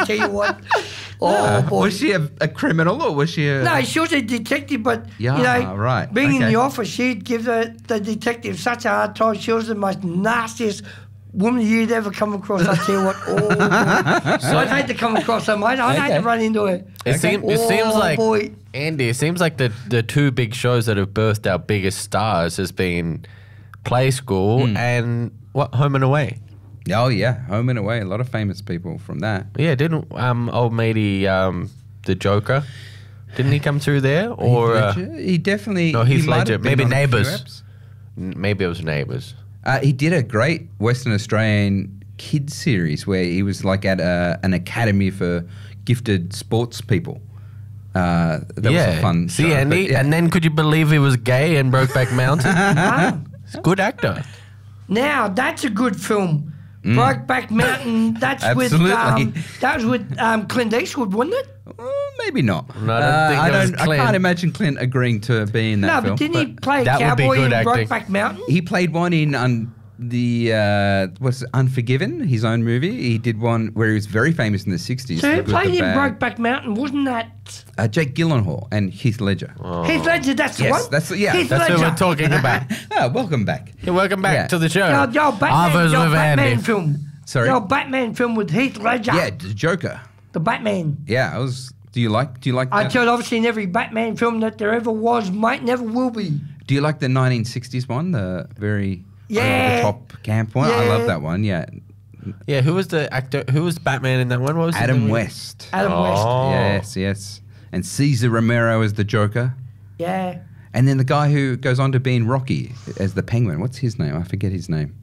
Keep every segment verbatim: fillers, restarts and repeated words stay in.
I tell you what. Oh, Uh, boy. was she a, a criminal or was she a... No, she was a detective, but, Yeah, you know, right, being in okay. the office, she'd give the, the detective such a hard time. She was the most nastiest woman you'd ever come across, I tell you what. Oh, boy. So I'd hate to come across her, mate. I'd hate Okay. to run into her. It, seem, it Oh, seems like, boy. Andy, it seems like the, the two big shows that have birthed our biggest stars has been Play School Hmm. and what Home and Away. Oh, yeah. Home and Away. A lot of famous people from that. Yeah, didn't um, old matey, um, the Joker, didn't he come through there? Or Heath uh, Ledger? He definitely... no, Heath he might Ledger. have been Maybe on a few Neighbours. eps. N- maybe it was Neighbours. Uh, he did a great Western Australian kids series where he was like at a, an academy for gifted sports people. Uh, that yeah. was a fun See, show, Andy, but yeah. and then could you believe he was gay in Brokeback Mountain? Wow. He's a good actor. Now, that's a good film. Brokeback Mountain, that's with, Absolutely. um, that was with um, Clint Eastwood, wasn't it? Oh, maybe not. No, I don't Uh, think I, it was don't, I Clint. can't imagine Clint agreeing to be in that No, film. but didn't he play a that would be cowboy good in acting. Brokeback Mountain? He played one in un, the uh, what's it, Unforgiven, his own movie. He did one where he was very famous in the sixties. So who with the played in bag. Brokeback Mountain? Wasn't that Uh, Jake Gyllenhaal and Heath Ledger. Heath Ledger? That's the Yes, one? that's the- yeah, Heath That's what Ledger. we're talking about. Ah, welcome back. Hey, welcome back Yeah. to the show. Yo, yo, Batman, Others yo, with Batman Andy. film. Sorry? Yo, Batman film with Heath Ledger. Yeah, the Joker. The Batman. Yeah, I was. Do you like? Do you like? I that? tell you, I've seen every Batman film that there ever was, might never will be. Do you like the nineteen sixties one? The very Yeah. over the top camp one. I Yeah. love that one. Yeah, Yeah, who was the actor? Who was Batman in that one? What was his Adam name? West. Adam West. Oh. Yes, yes. And Cesar Romero as the Joker. Yeah. And then the guy who goes on to be in Rocky as the Penguin. What's his name? I forget his name.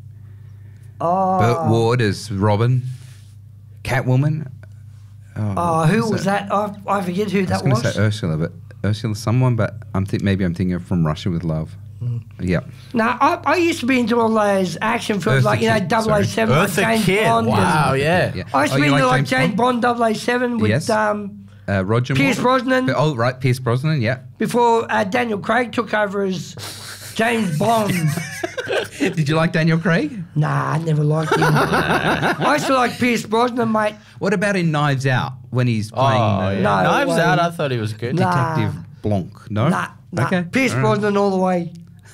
Oh, Burt Ward as Robin. Catwoman. oh who was that? I, I forget who I was that going was. to say Ursula, but Ursula someone, but I'm think maybe I'm thinking of From Russia with Love. Hmm. Yeah. Now, I, I used to be into all those action films, Eartha like, you know, Kitt, double oh seven, like Eartha James Kitt. Bond. and- Wow, yeah. yeah. I used to Oh, be you into like like James Bond double oh seven with Yes. um, Uh, Roger Pierce Moore? Brosnan. Oh, right, Pierce Brosnan, yeah. before uh, Daniel Craig took over as James Bond. Did you like Daniel Craig? Nah, I never liked him. I used to like Pierce Brosnan, mate. What about in Knives Out when he's playing Oh, uh, yeah. No Knives way. Out, I thought he was good. Nah. Detective Blanc? No? Nah, nah. Okay. Pierce all right. Brosnan all the way.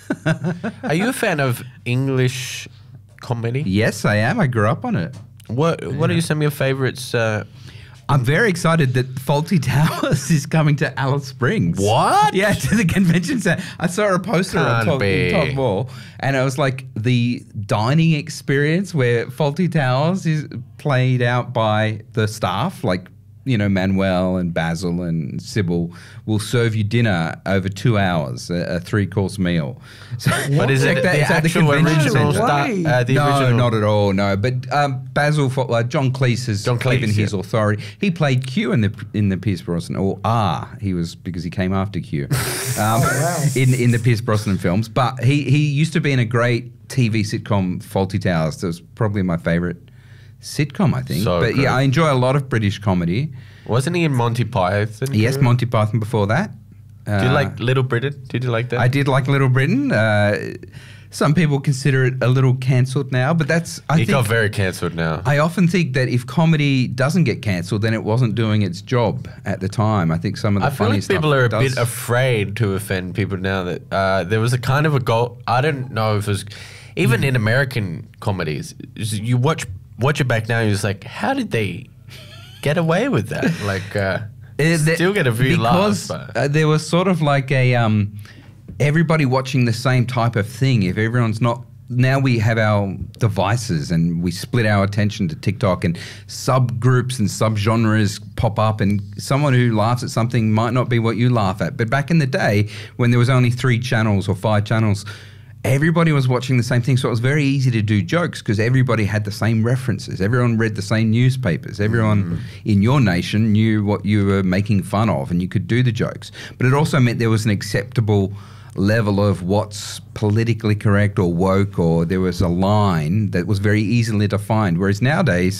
Are you a fan of English comedy? Yes, I am. I grew up on it. What What are some of your favourites? Uh, I'm very excited that Faulty Towers is coming to Alice Springs. What? Yeah, to the convention center. I saw a poster on Can't top, be. top wall, and it was like the dining experience where Faulty Towers is played out by the staff, like, you know, Manuel and Basil and Sybil will serve you dinner over two hours, a, a three-course meal. So but is it Check the that- it's at actual convention original? centre. Star, Way. uh, the no, original? not at all. No, but um, Basil, for, uh, John Cleese has John given Cleese, his yeah. authority. He played Q in the in the Pierce Brosnan, or R. He was because he came after Q um, in in the Pierce Brosnan films. But he he used to be in a great T V sitcom, Faulty Towers. That was probably my favorite sitcom, I think. So but good. yeah, I enjoy a lot of British comedy. Wasn't he in Monty Python? Yes, too? Monty Python before that. Do you Uh, like Little Britain? Did you like that? I did like Little Britain. Uh, some people consider it a little cancelled now, but that's I He think got very cancelled now. I often think that if comedy doesn't get cancelled, then it wasn't doing its job at the time. I think some of the I feel funny like stuff people are a does. bit afraid to offend people now. That uh, there was a kind of a goal. I don't know if it was even in American comedies. You watch watch it back now. You're just like, how did they get away with that? Like, uh, Uh, the- still get a few because laughs. but- uh, there was sort of like a um, everybody watching the same type of thing. If everyone's not. Now we have our devices and we split our attention to TikTok and subgroups and subgenres pop up, and someone who laughs at something might not be what you laugh at. But back in the day when there was only three channels or five channels, everybody was watching the same thing. So it was very easy to do jokes because everybody had the same references. Everyone read the same newspapers. Everyone Mm. in your nation knew what you were making fun of, and you could do the jokes. But it also meant there was an acceptable level of what's politically correct or woke, or there was a line that was very easily defined. Whereas nowadays,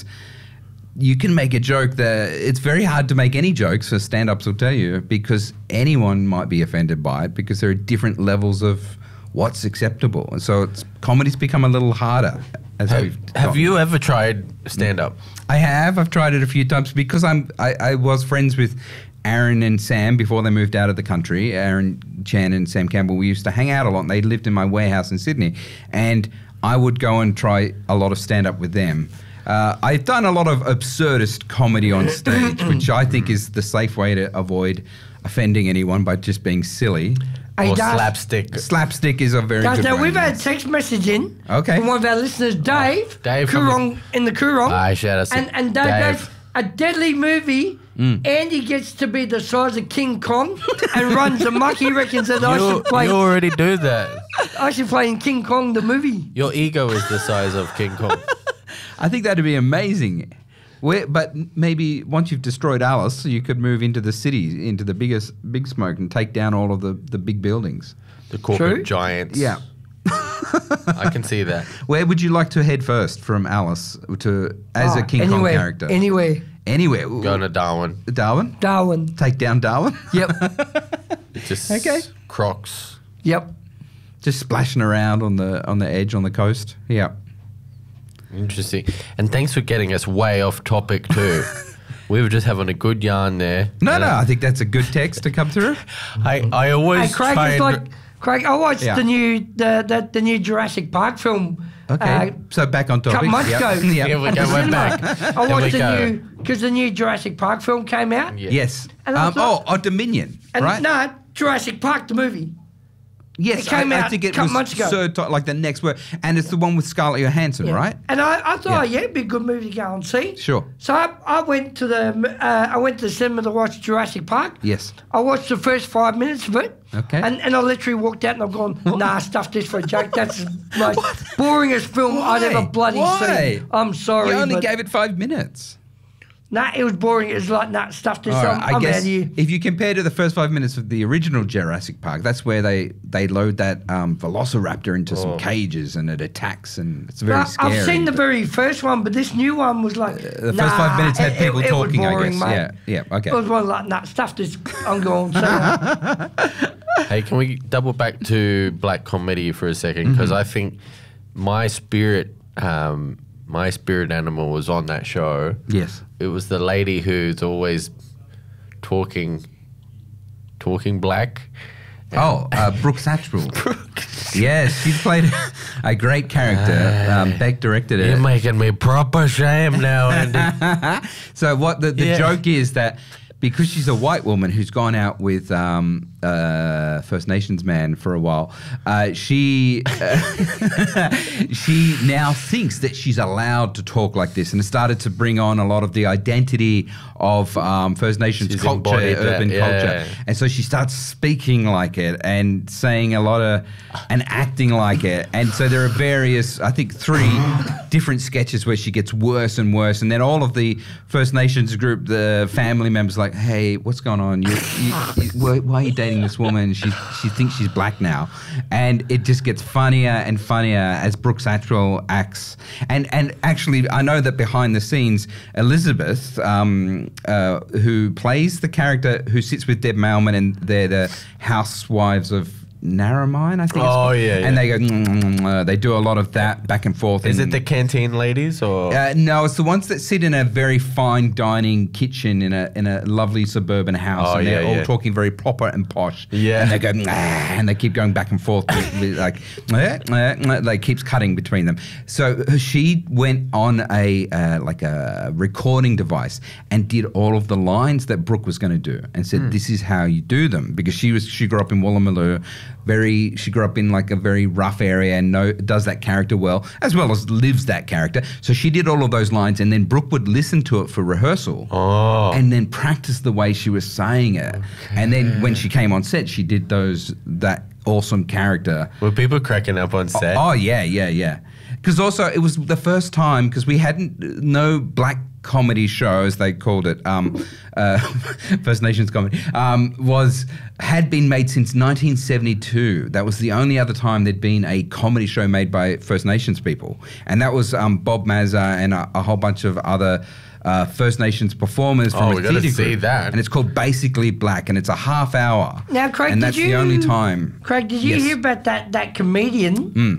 you can make a joke that it's very hard to make any jokes, for stand-ups will tell you, because anyone might be offended by it because there are different levels of what's acceptable. And so it's, comedy's become a little harder as Have, we've have gotten. you ever tried stand up? I have. I've tried it a few times because I'm. I, I was friends with Aaron and Sam before they moved out of the country. Aaron Chan and Sam Campbell. We used to hang out a lot. And they lived in my warehouse in Sydney, and I would go and try a lot of stand up with them. Uh, I've done a lot of absurdist comedy on stage, which I think is the safe way to avoid offending anyone by just being silly. Hey, Or Daz, slapstick? Slapstick is a very Daz, good now one, we've had a yes. text message in Okay. from one of our listeners, Dave. Dave from- Coorong, in the Coorong. Aye, shout out to and, and Dave, Dave. goes, a deadly movie, Mm. Andy gets to be the size of King Kong and runs amok. He reckons that I You, should play you already do that. I should play in King Kong the movie. Your ego is the size of King Kong. I think that'd be amazing. Where, but maybe once you've destroyed Alice, you could move into the city, into the biggest Big Smoke, and take down all of the, the big buildings. The corporate True. giants. Yeah. I can see that. Where would you like to head first from Alice to as a Oh, King anywhere, Kong character? Anywhere. Anywhere. Going to Darwin. Darwin? Darwin. Take down Darwin? Yep. Just Okay. Crocs. Yep. Just splashing around on the on the edge on the coast. Yeah. Interesting. And thanks for getting us way off topic too. We were just having a good yarn there. No, And no, I think that's a good text to come through. I, I always Hey, Craig, try it's and like Craig. I watched Yeah. the new the, the the new Jurassic Park film. Okay. uh, so back on topic. couple months Yep. ago. Yep. Here we at go, the we're cinema. back. I Here we watched the go. new because the new Jurassic Park film came out. Yeah. Yes. And I Um, thought- oh, oh, Dominion, And right? no, Jurassic Park the movie. Yes, It came I, I out think it a couple was months ago. so ti- like the next word, and it's the one with Scarlett Johansson, Yeah. right? And I, I thought, Yeah. oh, yeah, it'd be a good movie to go and see. Sure. So I, I went to the uh, I went to the cinema to watch Jurassic Park. Yes. I watched the first five minutes of it. Okay. And, and I literally walked out and I've gone, nah, stuff this for a joke. That's the most boringest film I'd Why? ever bloody Why? seen. I'm sorry. You only but gave it five minutes. Nah, it was boring. It was like, nah, stuff this. All right, I'm, I I'm guess out of here. if you compare to the first five minutes of the original Jurassic Park, that's where they, they load that um, Velociraptor into some Oh. cages and it attacks and it's very But scary. I've seen the very first one, but this new one was like, the first nah, five minutes had it- people it, it was talking, boring, I guess. mate. Yeah, yeah, okay. It was one like, nah, stuff this. I'm going. So, Hey, can we double back to black comedy for a second? Because Mm-hmm. I think my spirit, um, my spirit animal was on that show. Yes. It was the lady who's always talking, talking black. Oh, uh, Brooke Satchwell. Yes, she played a great character. Um, Beck directed it. You're making me proper shame now, Andy. So what the, the Yeah. joke is that because she's a white woman who's gone out with um, uh, First Nations man for a while, uh, she uh, she now thinks that she's allowed to talk like this, and it started to bring on a lot of the identity of um, First Nations She's culture, embodied that, urban yeah. culture, and so she starts speaking like it and saying a lot of and acting like it, and so there are various, I think, three different sketches where she gets worse and worse, and then all of the First Nations group, the family members, like, hey, what's going on? You, you, you, why, why are you dating this woman? She she thinks she's black now, and it just gets funnier and funnier as Brooke Satchwell acts. And and actually, I know that behind the scenes, Elizabeth, um, uh, who plays the character who sits with Deb Mailman, and they're the housewives of Narromine, I think. it's Oh, called. yeah, yeah. And they go, mm, mm, mm, uh, they do a lot of that back and forth. Is and- it the canteen ladies or? uh, no, it's the ones that sit in a very fine dining kitchen in a in a lovely suburban house, Oh, and they're yeah, all yeah. talking very proper and posh. Yeah. and they go, "Nah," and they keep going back and forth, with, with like, "Eh, eh, eh," like keeps cutting between them. So she went on a uh, like a recording device and did all of the lines that Brooke was going to do, and said, "This is how you do them," because she was she grew up in Woolloomooloo, very she grew up in like a very rough area and know does that character well, as well as lives that character. So she did all of those lines, and then Brooke would listen to it for rehearsal, Oh. and then practice the way she was saying it. And then when she came on set, she did those that awesome character. Were people cracking up on set? Oh yeah, yeah, yeah. Because also it was the first time because we hadn't no black comedy show as they called it, um, uh, First Nations comedy, um, was had been made since nineteen seventy-two. That was the only other time there'd been a comedy show made by First Nations people, and that was um, Bob Mazza and a, a whole bunch of other. Uh, First Nations performers from Oh, a we gotta theatre see group. that. And it's called Basically Black, and it's a half hour. Now, Craig, and did that's you, the only time. Craig, did you Yes. hear about that that comedian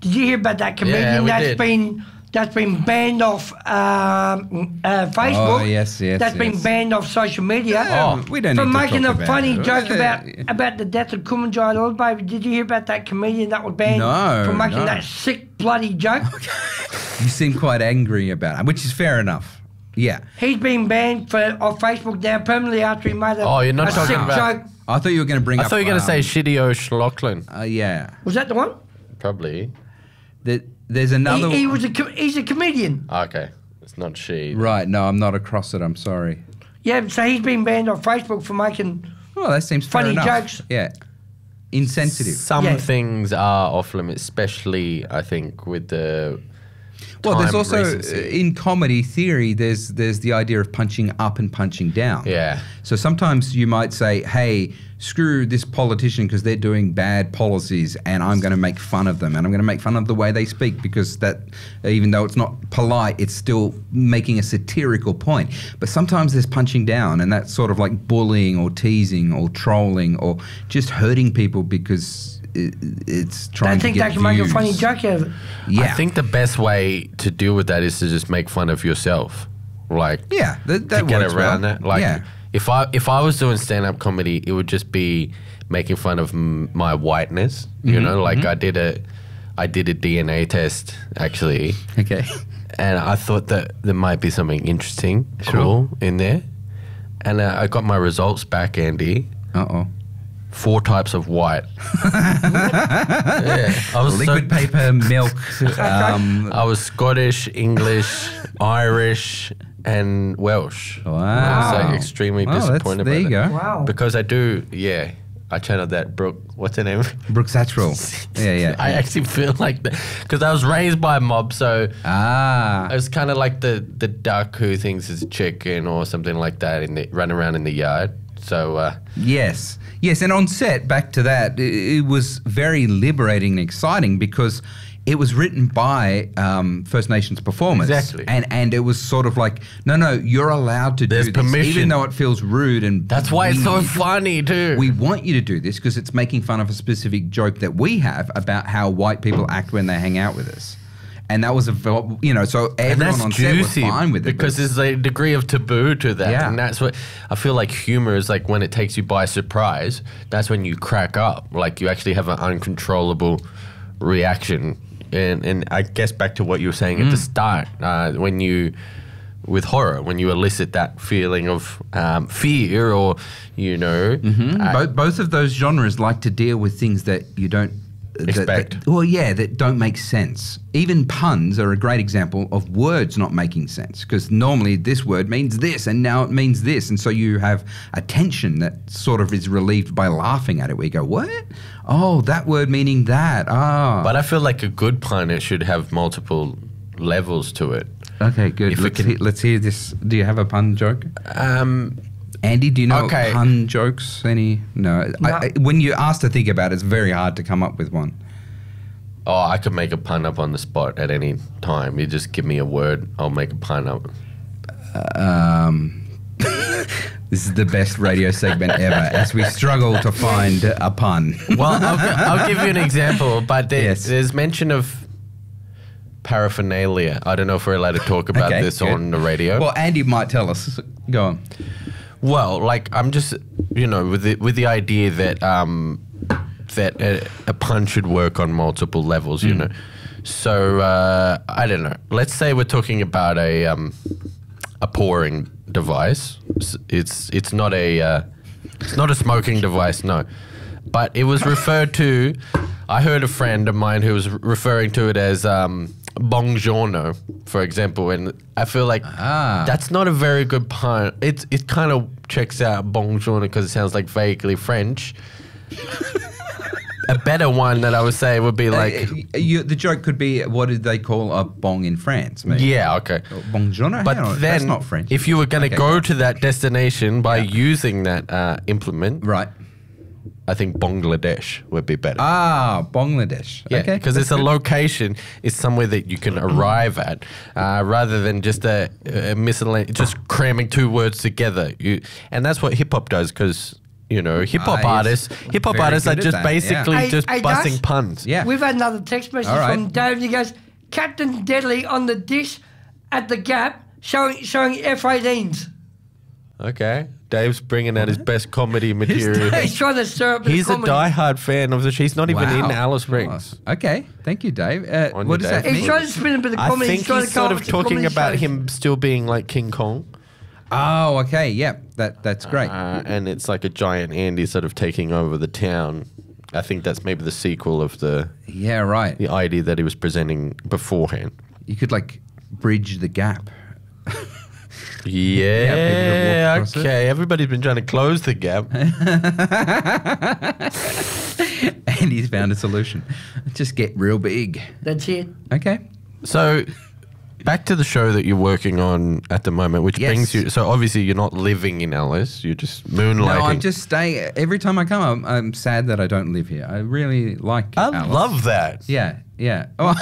Did you hear about that comedian we that's did. been that's been banned off um, uh, Facebook? Oh, yes, yes, That's been yes. banned off social media. Oh, we don't for need to making talk a about funny it. joke Uh, about yeah. about the death of Kumanjai Lord Baby. Did you hear about that comedian that was banned No, for making no. that sick bloody joke? You seem quite angry about it, which is fair enough. Yeah. He's been banned for off Facebook now permanently after he made a, Oh, you're not a talking sick about- joke. I thought you were going to bring I up. thought you were going to say um, Shitty O'Schlockland. Uh, yeah. Was that the one? Probably. That there's another. He, he was a com- he's a comedian. Okay. It's not she. Right. No, I'm not across it. I'm sorry. Yeah, so he's been banned off Facebook for making. Well, that seems fair Funny enough. jokes. Yeah. Insensitive. Some Yeah. things are off limits, especially, I think, with the. Well, there's time also uh, recency. in comedy theory, there's there's the idea of punching up and punching down. Yeah. So sometimes you might say, "Hey, screw this politician because they're doing bad policies, and I'm going to make fun of them, and I'm going to make fun of the way they speak because that, even though it's not polite, it's still making a satirical point." But sometimes there's punching down, and that's sort of like bullying or teasing or trolling or just hurting people because it, it's trying I to think get they can make a funny views. joke out of it. Yeah. I think the best way to deal with that is to just make fun of yourself. Like, Yeah, that, that to get works around well. that. Like, yeah. if I if I was doing stand up comedy, it would just be making fun of m- my whiteness. You Mm-hmm, know, like I did a I did a D N A test actually, Okay. and I thought that there might be something interesting, Sure. cool in there, and uh, I got my results back, Andy. Uh oh. Four types of white. yeah, I was Liquid so, paper, milk. um, I was Scottish, English, Irish, and Welsh. wow. I was like extremely Oh, that's- disappointed. there by you that. go. Wow. Because I do, yeah. I channeled that Brooke. What's her name? Brooke Satchel. Yeah, yeah. I actually feel like that because I was raised by a mob, so ah. I was kind of like the the duck who thinks it's a chicken or something like that, and they run around in the yard. So uh, Yes, yes, and on set, back to that, it, it was very liberating and exciting because it was written by um, First Nations performers. Exactly. And and it was sort of like, no, no, you're allowed to There's do this, permission. even though it feels rude. And that's why it's so we- funny too. We want you to do this because it's making fun of a specific joke that we have about how white people act when they hang out with us. And that was a, vel- you know, so and everyone that's on set was juicy fine with it. because but- there's a degree of taboo to that, Yeah. and that's what I feel like. Humor is like when it takes you by surprise. That's when you crack up, like you actually have an uncontrollable reaction. And and I guess back to what you were saying Mm. at the start, uh, when you with horror, when you elicit that feeling of um, fear, or you know, uh, both, both of those genres like to deal with things that you don't that- Expect. that- well, yeah, that don't make sense. Even puns are a great example of words not making sense because normally this word means this and now it means this, and so you have a tension that sort of is relieved by laughing at it. Where you go, "What? Oh, that word meaning that." Ah, but I feel like a good pun it should have multiple levels to it. okay, good. if we Let's, can- hear, let's hear this. Do you have a pun joke? Um, Andy, do you know Okay. pun jokes? Any? No. No. I, I, when you're asked to think about it, it's very hard to come up with one. Oh, I could make a pun up on the spot at any time. You just give me a word, I'll make a pun up. Um, this is the best radio segment ever as we struggle to find a pun. Well, I'll, gi- I'll give you an example, but there, Yes. there's mention of paraphernalia. I don't know if we're allowed to talk about Okay, this good. on the radio. Well, Andy might tell us. Go on. Well, like I'm just, you know, with the with the idea that um, that a, a pun should work on multiple levels, you know. So uh, I don't know. Let's say we're talking about a um, a pouring device. S- It's it's not a uh, it's not a smoking device, no. But it was referred to. I heard a friend of mine who was referring to it as um, buongiorno, for example, and I feel like Ah. that's not a very good pun. It it kind of checks out buongiorno because it sounds like vaguely French. A better one that I would say would be like, Uh, you, the joke could be, what did they call a bong in France? Maybe. yeah, okay. Buongiorno? But Hang on, then, that's not French. if you were going to Okay, go go. to that destination by using that uh, implement, Right. I think Bangladesh would be better. Ah, Bangladesh. Yeah, okay. because that's it's a good. location, it's somewhere that you can arrive at, uh, rather than just a, a miscellaneous, just cramming two words together. You, and that's what hip hop does, because You know, hip hop Ah, yes. artists. Hip hop Very artists are good at just that, yeah. basically Hey- just hey, busting Gus? puns. Yeah. We've had another text message All right. from Dave. He goes, Captain Deadly on the dish at the Gap showing showing F eighteens. Okay. Dave's bringing out his best comedy material. Dave? He's trying to stir up his He's a comedy. diehard fan of the show. He's not even in Wow. Alice Springs. Oh, okay, thank you, Dave. Uh, On what your does that Dave. He's mean? trying to spin a bit of I comedy. think trying he's to come sort up of with some talking comedy about shows. him still being like King Kong. Oh, okay, yeah, that that's great. Uh, and it's like a giant Andy sort of taking over the town. I think that's maybe the sequel of the yeah, right. the idea that he was presenting beforehand. You could like bridge the gap. Yeah, people have walked across it. okay. Everybody's been trying to close the gap. And he's found a solution. Just get real big. That's it. Okay. So, back to the show that you're working on at the moment, which Yes. brings you. So obviously, you're not living in Alice. You're just moonlighting. No, I'm just staying. Every time I come, I'm, I'm sad that I don't live here. I really like I Alice. love that. Yeah, yeah. Oh,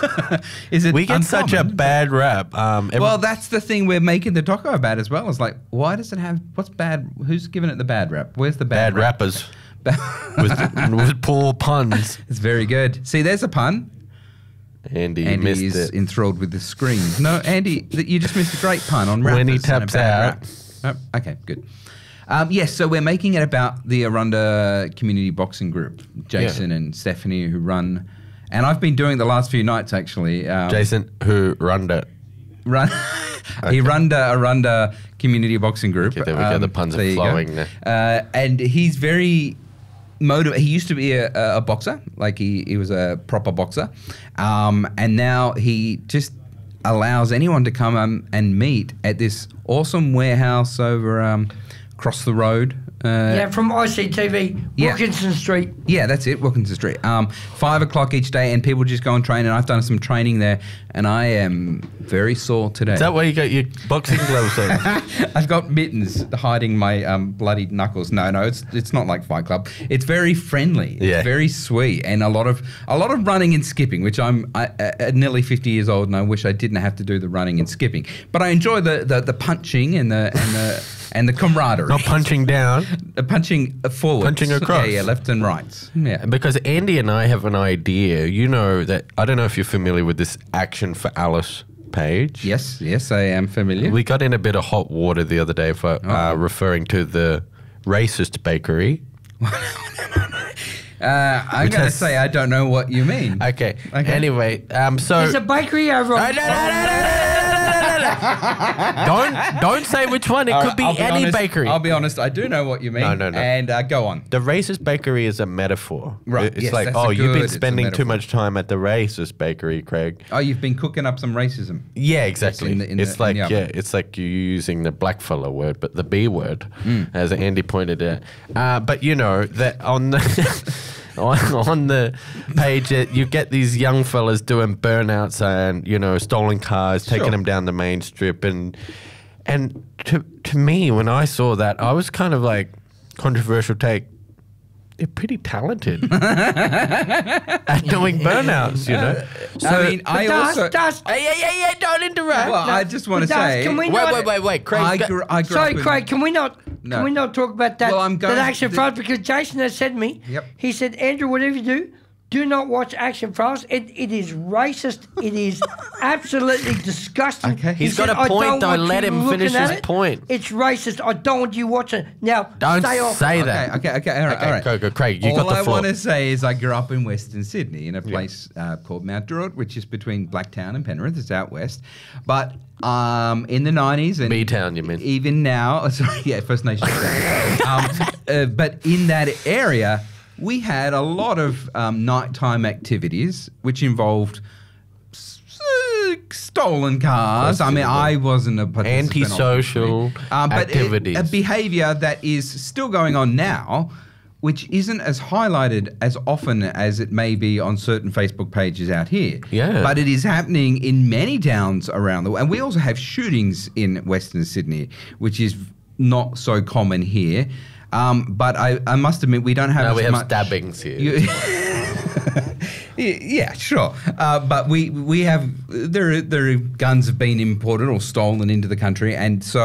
is it We get such a uncommon? bad rap. Um, every- Well, that's the thing we're making the doco about as well. It's like, why does it have, what's bad, who's giving it the bad rap? Where's the bad, bad rap? rappers with, with poor puns. It's very good. See, there's a pun. Andy, you Andy missed is it. enthralled with the screen. No, Andy, th- you just missed a great pun on rappers. When he and a taps bad out. rap. Oh, okay, good. Um, yes, so we're making it about the Arunda Community Boxing Group. Jason and Stephanie who run, and I've been doing the last few nights actually. Um, Jason, who run it. run. He run the Arunda Community Boxing Group. Okay, there we go. The Um, puns are there you go. flowing there. Uh, and he's very motivated. He used to be a, a boxer, like he, he was a proper boxer, um, and now he just allows anyone to come um, and meet at this awesome warehouse over um, across the road. Uh, Yeah, from I C T V, Yeah. Wilkinson Street. Yeah, that's it, Wilkinson Street. Um, five o'clock each day, and people just go and train. And I've done some training there, and I am very sore today. Is that why you got your boxing gloves on? I've got mittens hiding my um, bloody knuckles. No, no, it's it's not like Fight Club. It's very friendly. It's Yeah. very sweet, and a lot of a lot of running and skipping, which I'm I, uh, nearly fifty years old, and I wish I didn't have to do the running and skipping. But I enjoy the the, the punching and the and the and the camaraderie. Not punching down. Uh, punching forward, Punching across. Yeah, yeah, left and right. Yeah. Because Andy and I have an idea. You know that, I don't know if you're familiar with this Action for Alice page. Yes, yes, I am familiar. We got in a bit of hot water the other day for uh, Oh. referring to the racist bakery. Uh, I'm Which going to has- say I don't know what you mean. Okay. Okay. Anyway, um, so There's a bakery over Uh, on... no, no, no, no, no, no, no, no. don't don't say which one. It All could right, be I'll any honest, bakery. I'll be honest, I do know what you mean. No, no, no. And uh, go on. The racist bakery is a metaphor. Right, It's yes, like, that's oh, a you've good- been it's a spending too metaphor. much time at the racist bakery, Craig. Oh, you've been cooking up some racism. Yeah, exactly. in the- in it's the- like in the yeah, oven. it's like you using the blackfella word, but the B word, Hmm. as Andy pointed out. Uh, but you know that on the on, on the page, uh, you get these young fellas doing burnouts and you know stolen cars, taking Sure. them down the main strip, and and to to me when I saw that, I was kind of like controversial take. They're pretty talented at doing burnouts, you know. I mean, I Dust, also. dust. Hey, yeah, yeah, yeah, don't interrupt. Well, I just want to But Dust, say. can we wait, not- wait, wait, wait, Craig. I grew, I grew Sorry, up in- Craig, can we not No. can we not talk about that, Well, I'm going that Action to- Files? Because Jason has said to me, Yep. he said, Andrew, whatever you do, do not watch Action Files. It, it is racist. It is absolutely disgusting. Okay. He He's got said, a "I point, don't though. want Let you him looking finish at his it. point. It's racist. I don't want you watching it. Now, Don't stay off. say Okay, that. okay, okay, all right, Okay, all right. go, go, Craig, you All got the I floor. want to say is I grew up in Western Sydney in a place uh, called Mount Druitt, which is between Blacktown and Penrith. It's out west. But um, in the nineties and B-Town, you mean? even now, sorry, yeah, First Nations. um, uh, but in that area, we had a lot of um, nighttime activities which involved s- s- stolen cars. I mean, I wasn't a participant, Antisocial obviously. Um, but it- activities. a behaviour that is still going on now, which isn't as highlighted as often as it may be on certain Facebook pages out here. Yeah. But it is happening in many towns around the world. And we also have shootings in Western Sydney, which is not so common here. Um, but I, I must admit, we don't have No, as we have much... stabbings here. You- yeah, sure. Uh, but we we have there are, there are guns have been imported or stolen into the country, and so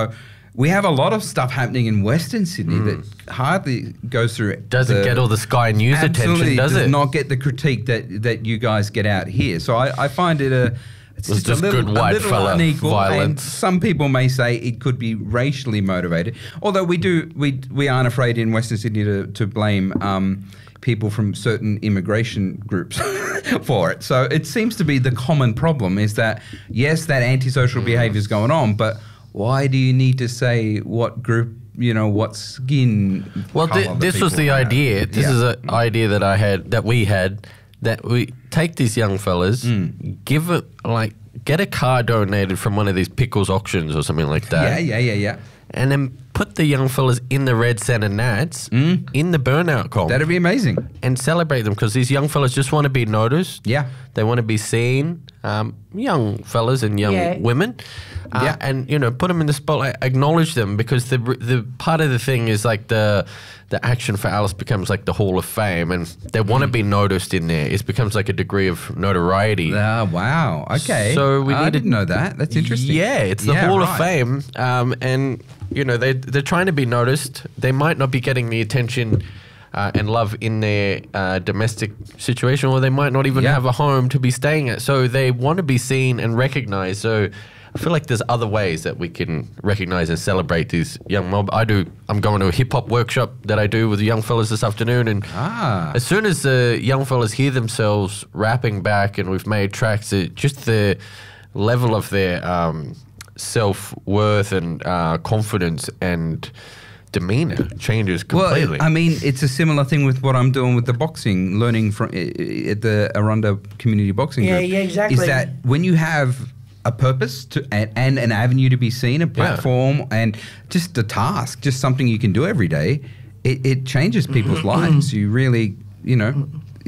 we have a lot of stuff happening in Western Sydney Mm. that hardly goes through. Doesn't the- get all the Sky News absolutely attention, does, does it? not get the critique that, that you guys get out here. So I, I find it a it's It's just, just a little, good white a little fella unequal. And violence. some people may say it could be racially motivated. Although we do we we aren't afraid in Western Sydney to to blame um, people from certain immigration groups for it. So it seems to be the common problem is that yes, that antisocial behaviour is going on, but why do you need to say what group? You know what skin? Well, colour thi- the this was people the have. idea. This Yeah. is an idea that I had, that we had, that we take these young fellas, Mm. give it like get a car donated from one of these pickles auctions or something like that. Yeah, yeah, yeah, yeah. And then put the young fellas in the Red Centre Nats Mm. in the burnout comp That'd be amazing. and celebrate them because these young fellas just want to be noticed. Yeah. They want to be seen. Um, young fellas and young Yeah. women. Uh, Yeah. And, you know, put them in the spotlight, acknowledge them because the the part of the thing is like the the Action for Alice becomes like the Hall of Fame and they want to Mm. be noticed in there. It becomes like a degree of notoriety. Ah, wow. Okay. So we I needed- didn't know that. That's interesting. Yeah, it's the Yeah, Hall of right. Fame, um, and you know they they're trying to be noticed. They might not be getting the attention uh, and love in their uh, domestic situation, or they might not even Yeah. have a home to be staying at. So they want to be seen and recognized. So I feel like there's other ways that we can recognize and celebrate these young mob. I do. I'm going to a hip hop workshop that I do with the young fellas this afternoon, and Ah. as soon as the young fellas hear themselves rapping back and we've made tracks, it, just the level of their um, self-worth and uh, confidence and demeanor changes completely. Well, I mean, it's a similar thing with what I'm doing with the boxing, learning from uh, at the Arunda Community Boxing Yeah, Group. yeah, exactly. Is that when you have a purpose to, and, and an avenue to be seen, a platform, and just a task, just something you can do every day, it, it changes people's lives. You really, you know,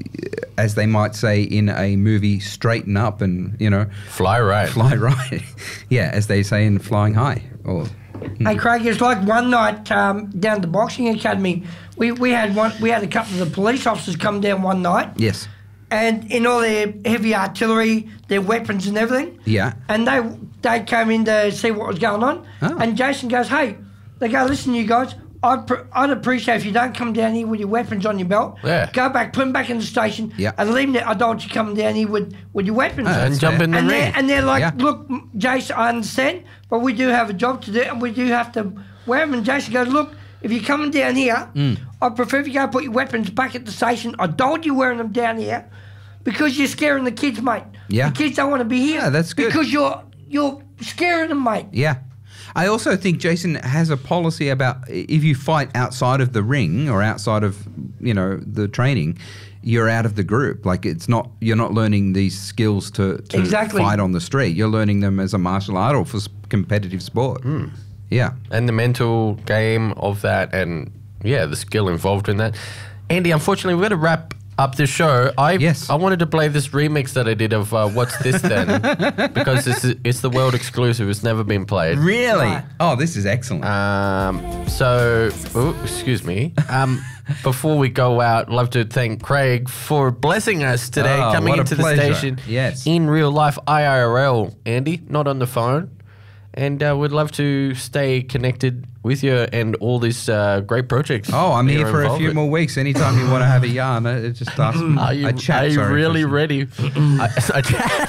as they might say in a movie, straighten up and, you know, Fly right. fly right. Yeah, as they say in Flying High. Or Hey Craig, it's like one night um, down at the boxing academy. We, we had one. We had a couple of the police officers come down one night, yes, and in all their heavy artillery, their weapons and everything. yeah. And they they came in to see what was going on. Oh. And Jason goes, "Hey," they go, "Listen, you guys. I'd, pr- I'd appreciate if you don't come down here with your weapons on your belt. Yeah. Go back, put them back in the station, Yeah. and leave them there. I don't want you coming down here with, with your weapons." Oh, on." and that's jump fair. in the And ring. they're, and they're like, Yeah. "Look, M- Jason, I understand, but we do have a job to do, and we do have to wear them." And Jason goes, "Look, if you're coming down here, Mm. I prefer if you go put your weapons back at the station. I don't want you wearing them down here because you're scaring the kids, mate. Yeah. The kids don't want to be here. Yeah, that's good. Because you're you're scaring them, mate." Yeah. I also think Jason has a policy about if you fight outside of the ring or outside of, you know, the training, you're out of the group. Like it's not, you're not learning these skills to, to Exactly. fight on the street. You're learning them as a martial art or for s- competitive sport. Yeah. and the mental game of that and yeah the skill involved in that. Andy, unfortunately we've got to wrap up the show. I Yes. I wanted to play this remix that I did of uh, What's This Then because this is, it's the world exclusive. It's never been played. Really? Right. Oh, this is excellent. Um, so, ooh, excuse me. Um, before we go out, I'd love to thank Craig for blessing us today, Oh, coming what a into the pleasure. station Yes. in real life, I R L, Andy, not on the phone. And uh, we'd love to stay connected with you and all these uh, great projects. oh, I'm that here you're for a involved few with. more weeks. Anytime you want to have a yarn, uh, just ask me. Are you, a chat, are you sorry, really Christian. ready? I, I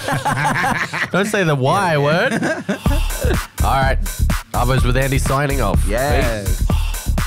chat. Don't say the Y word. All right. I was with Andy signing off. Yes.